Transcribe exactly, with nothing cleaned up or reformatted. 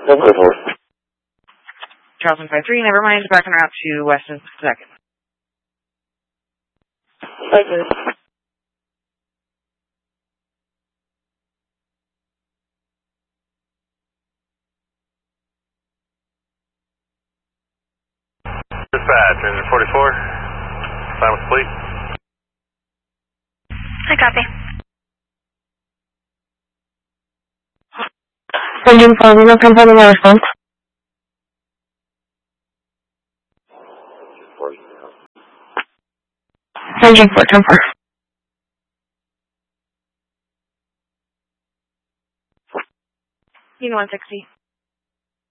Charles one five three, never mind, back en route to Weston second. Okay. Dispatch, engine forty-four, silent fleet. I copy. Engine four, we will confirm your response. Engine four, ten four. Union one sixty.